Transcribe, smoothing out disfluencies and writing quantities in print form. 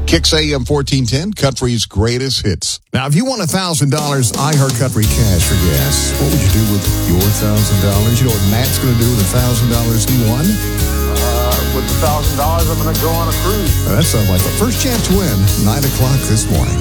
Kicks AM 1410, Country's greatest hits. Now, if you won $1,000 I Heart Country cash for gas, what would you do with your $1,000? You know what Matt's going to do with $1,000 he won? With the $1,000, I'm going to go on a cruise. That sounds like the first chance to win, 9 o'clock this morning.